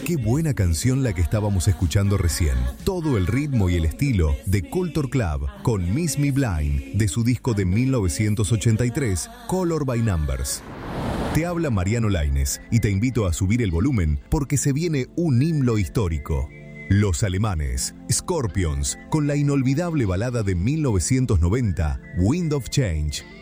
Qué buena canción la que estábamos escuchando recién. Todo el ritmo y el estilo de Culture Club con Miss Me Blind de su disco de 1983, Color by Numbers. Te habla Mariano Lainez y te invito a subir el volumen porque se viene un himno histórico. Los alemanes, Scorpions, con la inolvidable balada de 1990, Wind of Change.